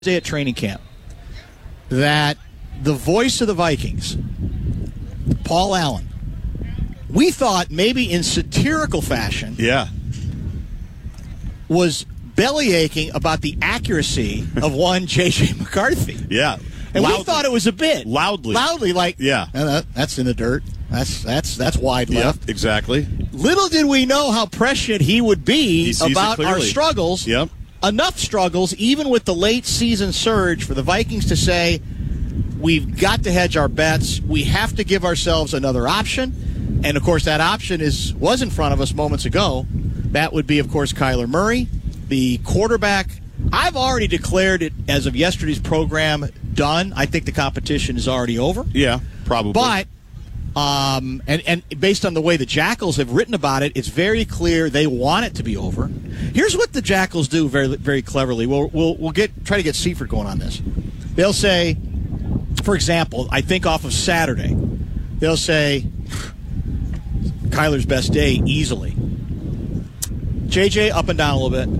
Day at training camp that the voice of the Vikings, Paul Allen, we thought maybe in satirical fashion, was bellyaching about the accuracy of one J.J. McCarthy. Yeah. And we thought it was a bit. Loudly, like, that's in the dirt. That's wide left. Yep, exactly. Little did we know how prescient he would be about our struggles. Yep. Enough struggles, even with the late season surge, for the Vikings to say, we've got to hedge our bets. We have to give ourselves another option. And, of course, that option was in front of us moments ago. That would be, of course, Kyler Murray, the quarterback. I've already declared it, as of yesterday's program, done. I think the competition is already over. Yeah, probably. But, and based on the way the Jackals have written about it, it's very clear they want it to be over. Here's what the Jackals do very, very cleverly. We'll try to get Seifert going on this. They'll say, for example, I think off of Saturday, they'll say, Kyler's best day easily. JJ up and down a little bit.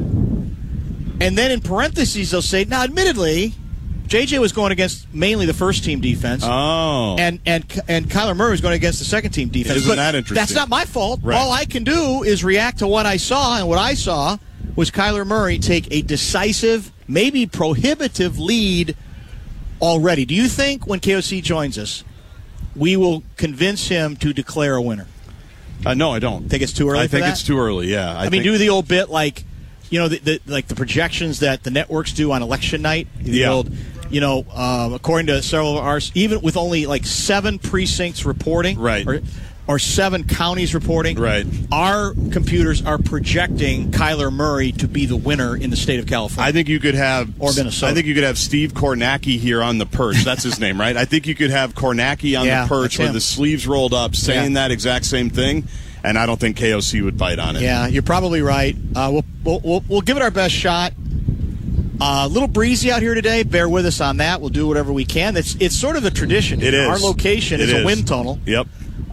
And then in parentheses, they'll say, now, admittedly, JJ was going against mainly the first-team defense. Oh. And Kyler Murray was going against the second-team defense. Isn't that interesting? That's not my fault. Right. All I can do is react to what I saw, and what I saw was Kyler Murray take a decisive, maybe prohibitive lead already. Do you think when KOC joins us, we will convince him to declare a winner? No, I don't. Think it's too early I for think that? it's too early, yeah. I mean, do the old bit like, like the projections that the networks do on election night? The old, according to several of ours, even with only like 7 precincts reporting, right, or 7 counties reporting, right, our computers are projecting Kyler Murray to be the winner in the state of California. I think you could have, or Minnesota. I think you could have Steve Kornacki here on the perch. That's his name, right? I think you could have Kornacki on the perch with the sleeves rolled up, saying that exact same thing. And I don't think KOC would bite on it. Yeah, you're probably right. We'll give it our best shot. A little breezy out here today. Bear with us on that. We'll do whatever we can. It's sort of a tradition. It is. Our location is a wind tunnel. Yep.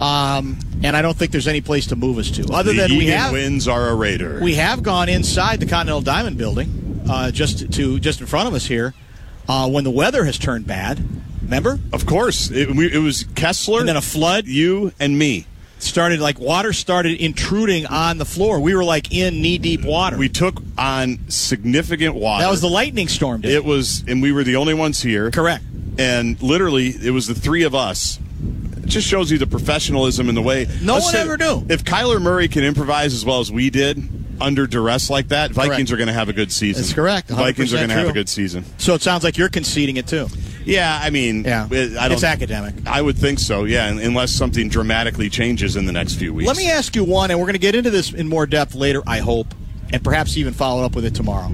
And I don't think there's any place to move us to. Other than winds are a raider. We have gone inside the Continental Diamond building, just in front of us here, when the weather has turned bad. Remember? Of course. It was Kessler, and then a flood. You and me. Water started intruding on the floor. We were like in knee-deep water. We took on significant water. That was the lightning storm day. It was, and we were the only ones here. Correct. And literally, it was the 3 of us. It just shows you the professionalism and the way. No one ever knew. If Kyler Murray can improvise as well as we did under duress like that, Vikings are going to have a good season. That's correct. Vikings are going to have a good season. So it sounds like you're conceding it too. Yeah, I mean, it's academic. I would think so, yeah, unless something dramatically changes in the next few weeks. Let me ask you one, and we're going to get into this in more depth later, I hope, and perhaps even follow up with it tomorrow.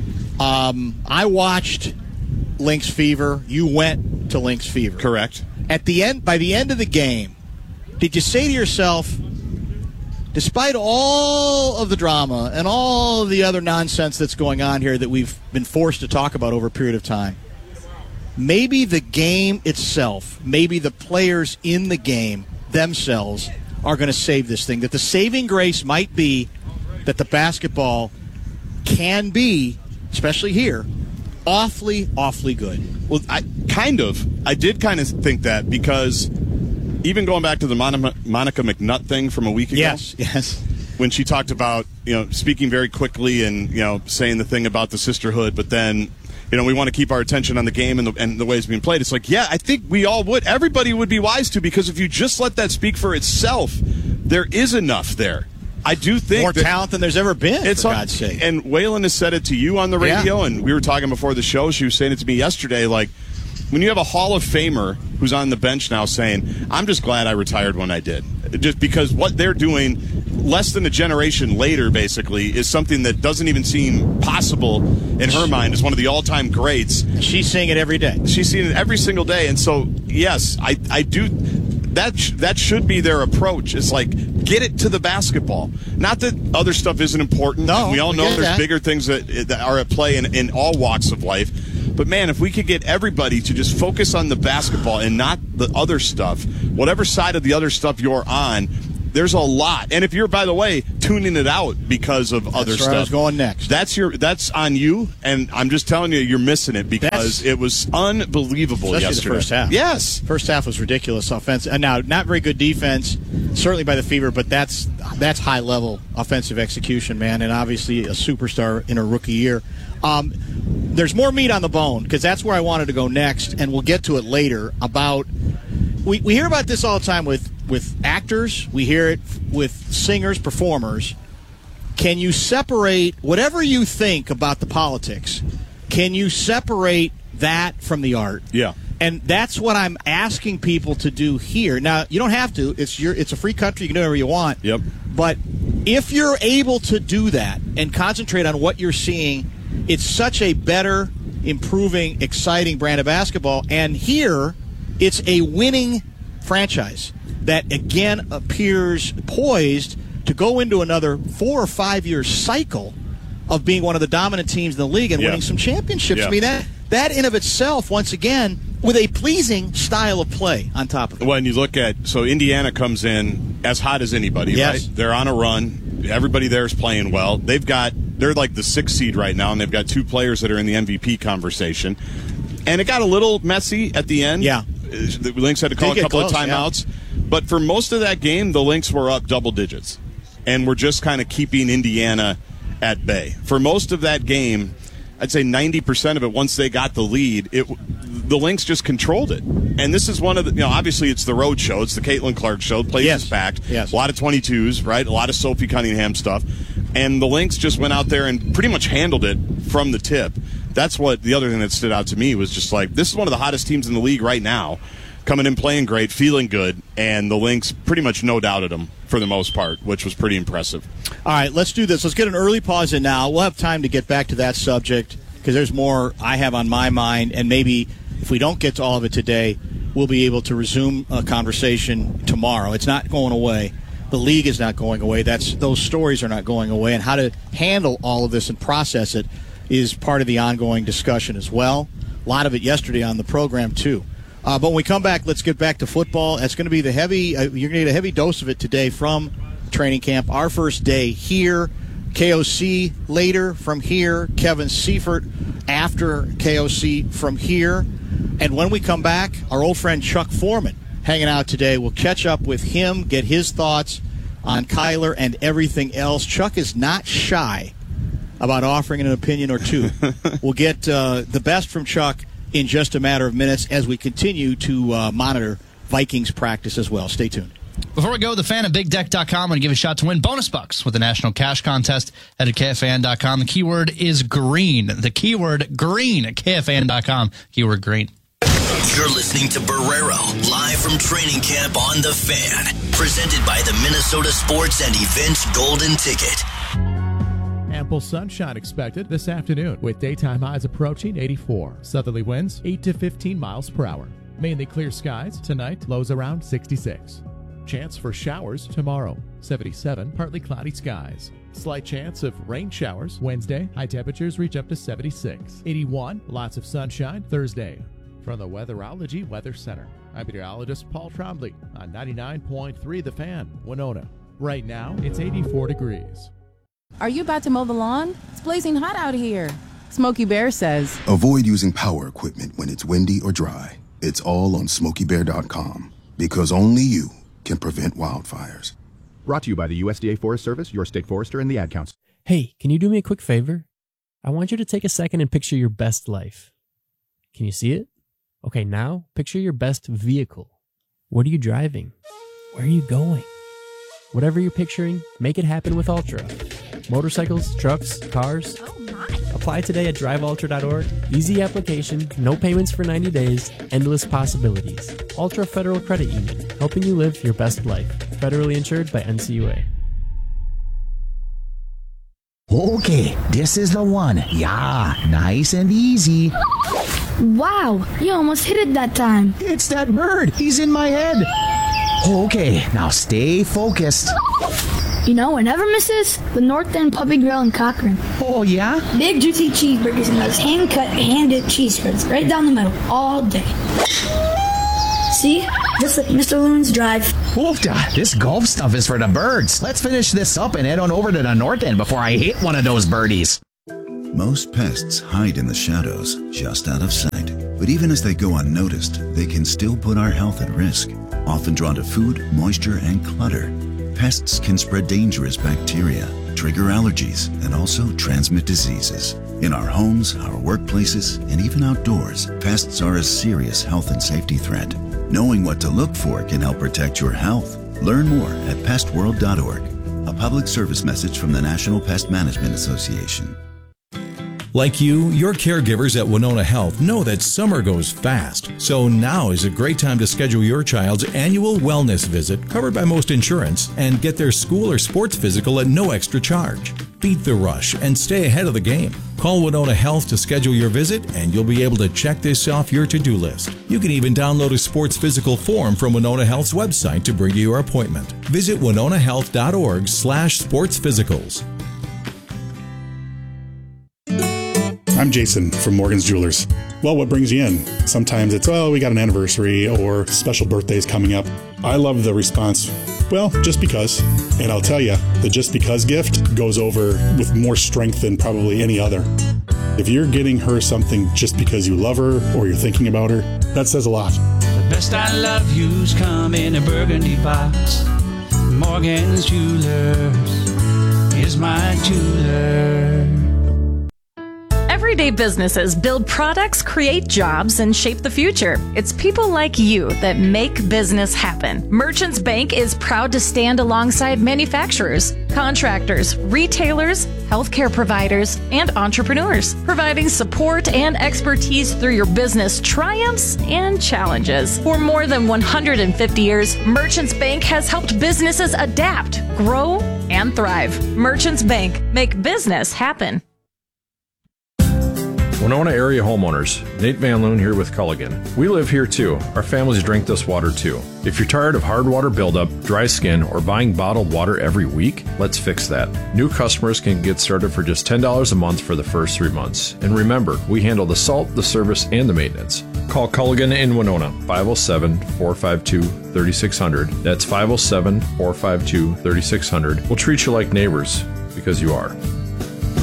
I watched Lynx Fever. You went to Lynx Fever. Correct. By the end of the game, did you say to yourself, despite all of the drama and all of the other nonsense that's going on here that we've been forced to talk about over a period of time, maybe the game itself, maybe the players in the game themselves are going to save this thing, that the saving grace might be that the basketball can be, especially here, awfully, awfully good? Well, I did kind of think that, because even going back to the Monica McNutt thing from a week ago. Yes. When she talked about, speaking very quickly and, saying the thing about the sisterhood, but then, we want to keep our attention on the game and the way it's being played. It's like, I think we all would. Everybody would be wise to, because if you just let that speak for itself, there is enough there. I do think more talent than there's ever been, for God's sake. And Waylon has said it to you on the radio, and we were talking before the show. She was saying it to me yesterday, like, when you have a Hall of Famer who's on the bench now saying, I'm just glad I retired when I did. Just because what they're doing less than a generation later, basically, is something that doesn't even seem possible in her mind as one of the all-time greats. She's seeing it every day. She's seeing it every single day. And so, yes, I do. That should be their approach. It's like, get it to the basketball. Not that other stuff isn't important. No, we all know there's that. bigger things that are at play in all walks of life. But, man, if we could get everybody to just focus on the basketball and not the other stuff, whatever side of the other stuff you're on, there's a lot. And if you're, by the way, tuning it out because of other stuff. I was going next. That's on you, and I'm just telling you, you're missing it because it was unbelievable especially yesterday. The first half. Yes. First half was ridiculous offense. And now, not very good defense, certainly by the Fever, but that's high-level offensive execution, man, and obviously a superstar in her rookie year. There's more meat on the bone, because that's where I wanted to go next, and we'll get to it later, about we hear about this all the time with actors. We hear it with singers, performers. Can you separate whatever you think about the politics? Can you separate that from the art? Yeah. And that's what I'm asking people to do here. Now, you don't have to. It's a free country. You can do whatever you want. Yep. But if you're able to do that and concentrate on what you're seeing, it's such a better, improving, exciting brand of basketball. And here, it's a winning franchise that, again, appears poised to go into another 4 or 5 year cycle of being one of the dominant teams in the league and winning some championships. Yeah. I mean, that in of itself, once again, with a pleasing style of play on top of it. When you look at, so Indiana comes in as hot as anybody, yes. right? They're on a run. Everybody there is playing well. They're like the 6th seed right now, and they've got 2 players that are in the MVP conversation. And it got a little messy at the end. Yeah. The Lynx had to call a couple of timeouts. Yeah. But for most of that game, the Lynx were up double digits. And we're just kind of keeping Indiana at bay. For most of that game, I'd say 90% of it, once they got the lead, the Lynx just controlled it. And this is one of the, obviously it's the road show. It's the Caitlin Clark show. The place is packed. Yes. A lot of 22s, right? A lot of Sophie Cunningham stuff. And the Lynx just went out there and pretty much handled it from the tip. That's what the other thing that stood out to me was just like, this is one of the hottest teams in the league right now. Coming in playing great, feeling good, and the Lynx pretty much no doubted them for the most part, which was pretty impressive. All right, let's do this. Let's get an early pause in now. We'll have time to get back to that subject because there's more I have on my mind, and maybe if we don't get to all of it today, we'll be able to resume a conversation tomorrow. It's not going away. The league is not going away. Those stories are not going away, and how to handle all of this and process it is part of the ongoing discussion as well. A lot of it yesterday on the program, too. But when we come back, let's get back to football. That's going to be you're going to get a heavy dose of it today from training camp. Our first day here. KOC later from here. Kevin Seifert after KOC from here. And when we come back, our old friend Chuck Foreman hanging out today. We'll catch up with him, get his thoughts on Kyler and everything else. Chuck is not shy about offering an opinion or two. We'll get the best from Chuck in just a matter of minutes as we continue to monitor Vikings practice as well. Stay tuned. Before we go, the fan at BigDeck.com, I'm going to give a shot to win bonus bucks with the National Cash Contest at KFAN.com. The keyword is green. The keyword green at KFAN.com. Keyword green. You're listening to Barrero, live from training camp on The Fan. Presented by the Minnesota Sports and Events Golden Ticket. Ample sunshine expected this afternoon with daytime highs approaching 84. Southerly winds 8 to 15 miles per hour. Mainly clear skies tonight, lows around 66. Chance for showers tomorrow, 77, partly cloudy skies. Slight chance of rain showers Wednesday, high temperatures reach up to 76. 81, lots of sunshine Thursday. From the Weatherology Weather Center, I'm meteorologist Paul Trombley on 99.3 The Fan, Winona. Right now, it's 84 degrees. Are you about to mow the lawn? It's blazing hot out here. Smokey Bear says, avoid using power equipment when it's windy or dry. It's all on SmokeyBear.com because only you can prevent wildfires. Brought to you by the USDA Forest Service, your state forester, and the Ad Council. Hey, can you do me a quick favor? I want you to take a second and picture your best life. Can you see it? Okay, now picture your best vehicle. What are you driving? Where are you going? Whatever you're picturing, make it happen with Ultra. Motorcycles, trucks, cars. oh my. Apply today at driveultra.org. Easy application, no payments for 90 days, endless possibilities. Ultra Federal Credit Union, helping you live your best life. Federally insured by NCUA. Okay, this is the one. Yeah, nice and easy. Wow, you almost hit it that time. It's that bird. He's in my head. Okay, now stay focused. You know what never misses? The North End Puppy Grill in Cochrane. Oh, yeah? Big juicy cheeseburgers and those hand-cut, hand-dipped cheese spreads right down the middle all day. See? Just like Mr. Loon's drive. Woofda, this golf stuff is for the birds. Let's finish this up and head on over to the north end before I hit one of those birdies. Most pests hide in the shadows, just out of sight. But even as they go unnoticed, they can still put our health at risk. Often drawn to food, moisture, and clutter, pests can spread dangerous bacteria, trigger allergies, and also transmit diseases. In our homes, our workplaces, and even outdoors, pests are a serious health and safety threat. Knowing what to look for can help protect your health. Learn more at pestworld.org. A public service message from the National Pest Management Association. Like you, your caregivers at Winona Health know that summer goes fast. So now is a great time to schedule your child's annual wellness visit, covered by most insurance, and get their school or sports physical at no extra charge. Beat the rush and stay ahead of the game. Call Winona Health to schedule your visit, and you'll be able to check this off your to-do list. You can even download a sports physical form from Winona Health's website to bring you your appointment. Visit winonahealth.org/sportsphysicals. I'm Jason from Morgan's Jewelers. Well, what brings you in? Sometimes it's, we got an anniversary or special birthdays coming up. I love the response, well, just because. And I'll tell you, the just because gift goes over with more strength than probably any other. If you're getting her something just because you love her or you're thinking about her, that says a lot. The best I love you's come in a burgundy box. Morgan's Jewelers is my jeweler. Everyday businesses build products, create jobs, and shape the future. It's people like you that make business happen. Merchants Bank is proud to stand alongside manufacturers, contractors, retailers, healthcare providers, and entrepreneurs, providing support and expertise through your business triumphs and challenges. For more than 150 years, Merchants Bank has helped businesses adapt, grow, and thrive. Merchants Bank, make business happen. Winona area homeowners, Nate Van Loon here with Culligan. We live here too. Our families drink this water too. If you're tired of hard water buildup, dry skin, or buying bottled water every week, let's fix that. New customers can get started for just $10 a month for the first 3 months. And remember, we handle the salt, the service, and the maintenance. Call Culligan in Winona, 507-452-3600. That's 507-452-3600. We'll treat you like neighbors, because you are.